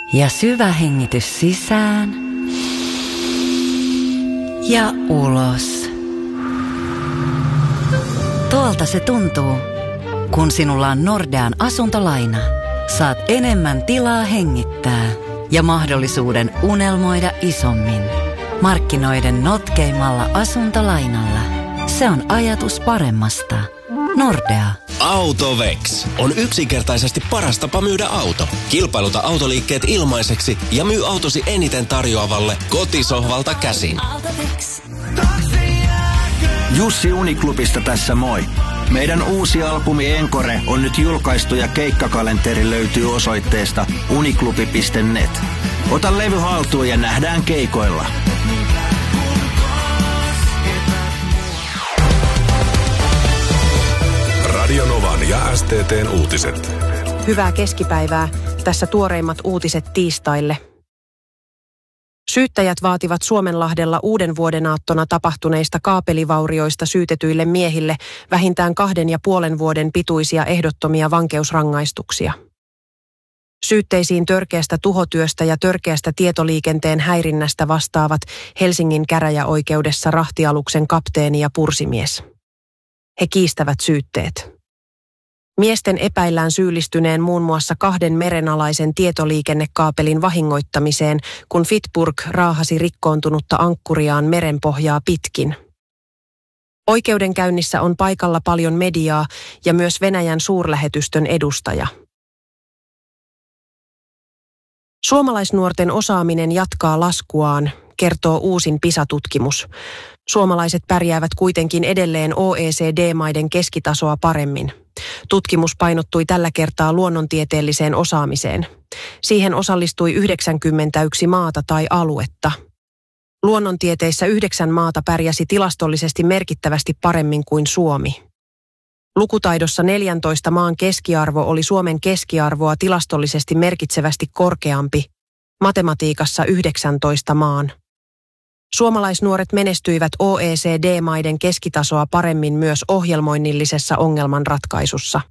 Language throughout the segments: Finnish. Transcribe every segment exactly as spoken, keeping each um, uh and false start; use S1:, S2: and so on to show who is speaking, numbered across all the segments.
S1: Ja syvä hengitys sisään ja ulos. Tuolta se tuntuu, kun sinulla on Nordean asuntolaina. Saat enemmän tilaa hengittää ja mahdollisuuden unelmoida isommin. Markkinoiden notkeimmalla asuntolainalla. Se on ajatus paremmasta. Nordea.
S2: Autovex on yksinkertaisesti paras tapa myydä auto. Kilpailuta autoliikkeet ilmaiseksi ja myy autosi eniten tarjoavalle kotisohvalta käsin.
S3: Autovex.
S4: Jussi Uniklubista tässä moi. Meidän uusi albumi Encore on nyt julkaistu ja keikkakalenteri löytyy osoitteesta uniklubi piste net. Ota levy haltuun ja nähdään keikoilla.
S5: Radio Novan ja S T T:n uutiset.
S6: Hyvää keskipäivää. Tässä tuoreimmat uutiset tiistaille. Syyttäjät vaativat Suomenlahdella uuden vuodenaattona tapahtuneista kaapelivaurioista syytetyille miehille vähintään kahden ja puolen vuoden pituisia ehdottomia vankeusrangaistuksia. Syytteisiin törkeästä tuhotyöstä ja törkeästä tietoliikenteen häirinnästä vastaavat Helsingin käräjäoikeudessa rahtialuksen kapteeni ja pursimies. He kiistävät syytteet. Miesten epäillään syyllistyneen muun muassa kahden merenalaisen tietoliikennekaapelin vahingoittamiseen, kun Fitburg raahasi rikkoontunutta ankkuriaan merenpohjaa pitkin. Oikeudenkäynnissä on paikalla paljon mediaa ja myös Venäjän suurlähetystön edustaja. Suomalaisnuorten osaaminen jatkaa laskuaan, kertoo uusin PISA-tutkimus. Suomalaiset pärjäävät kuitenkin edelleen O E C D-maiden keskitasoa paremmin. Tutkimus painottui tällä kertaa luonnontieteelliseen osaamiseen. Siihen osallistui yhdeksänkymmentäyksi maata tai aluetta. Luonnontieteissä yhdeksän maata pärjäsi tilastollisesti merkittävästi paremmin kuin Suomi. Lukutaidossa neljäntoista maan keskiarvo oli Suomen keskiarvoa tilastollisesti merkitsevästi korkeampi, matematiikassa yhdeksäntoista maan. Suomalaisnuoret menestyivät O E C D-maiden keskitasoa paremmin myös ohjelmoinnillisessa ongelmanratkaisussa.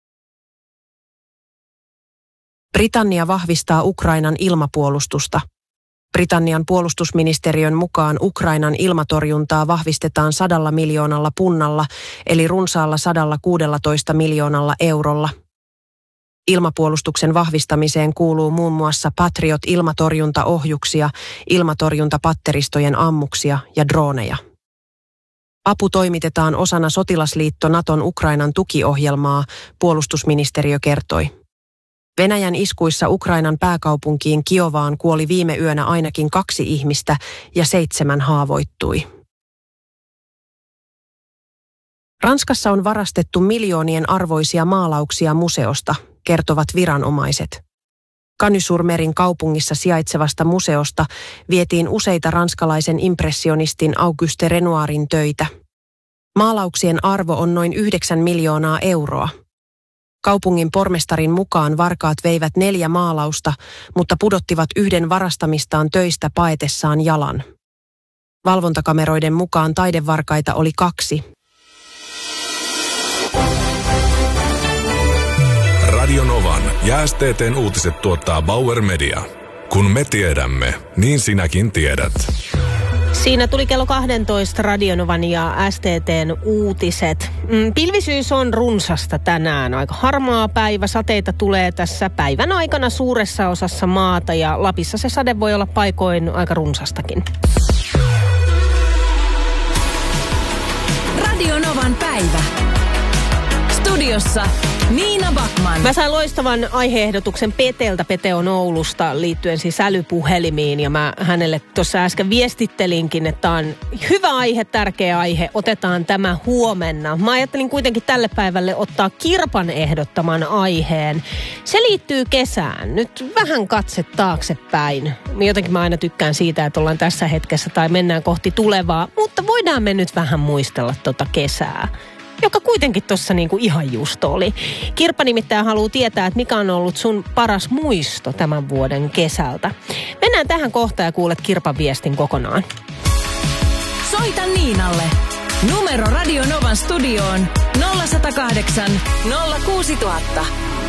S6: Britannia vahvistaa Ukrainan ilmapuolustusta. Britannian puolustusministeriön mukaan Ukrainan ilmatorjuntaa vahvistetaan sadalla miljoonalla punnalla, eli runsaalla sadalla kuudellatoista miljoonalla eurolla. Ilmapuolustuksen vahvistamiseen kuuluu muun muassa Patriot-ilmatorjuntaohjuksia, ilmatorjuntapatteristojen ammuksia ja drooneja. Apu toimitetaan osana sotilasliitto Naton Ukrainan tukiohjelmaa, puolustusministeriö kertoi. Venäjän iskuissa Ukrainan pääkaupunkiin Kiovaan kuoli viime yönä ainakin kaksi ihmistä ja seitsemän haavoittui. Ranskassa on varastettu miljoonien arvoisia maalauksia museosta, kertovat viranomaiset. Cannes-sur-Merin kaupungissa sijaitsevasta museosta vietiin useita ranskalaisen impressionistin Auguste Renoirin töitä. Maalauksien arvo on noin yhdeksän miljoonaa euroa. Kaupungin pormestarin mukaan varkaat veivät neljä maalausta, mutta pudottivat yhden varastamistaan töistä paetessaan jalan. Valvontakameroiden mukaan taidevarkaita oli kaksi.
S5: Radio Novan ja S T T:n uutiset tuottaa Bauer Media. Kun me tiedämme, niin sinäkin tiedät.
S3: Siinä tuli kello kaksitoista Radionovan ja S T T:n uutiset. Pilvisyys on runsasta tänään. Aika harmaa päivä. Sateita tulee tässä päivän aikana suuressa osassa maata ja Lapissa se sade voi olla paikoin aika runsastakin.
S7: Radionovan päivä. Studiossa Niina Backman.
S3: Mä sain loistavan aihe-ehdotuksen Peteltä. Pete on Oulusta liittyen siis älypuhelimiin ja mä hänelle tuossa äsken viestittelinkin, että on hyvä aihe, tärkeä aihe. Otetaan tämä huomenna. Mä ajattelin kuitenkin tälle päivälle ottaa Kirpan ehdottaman aiheen. Se liittyy kesään. Nyt vähän katse taaksepäin. Jotenkin mä aina tykkään siitä, että ollaan tässä hetkessä tai mennään kohti tulevaa. Mutta voidaan me nyt vähän muistella tota kesää, joka kuitenkin tuossa niinku ihan just oli. Kirppa nimittäin haluaa tietää, että mikä on ollut sun paras muisto tämän vuoden kesältä. Mennään tähän kohtaan ja kuulet Kirpan viestin kokonaan.
S7: Soita Niinalle. Numero Radio Novan studioon nolla yksi nolla kahdeksan nolla kuusi nolla nolla nolla.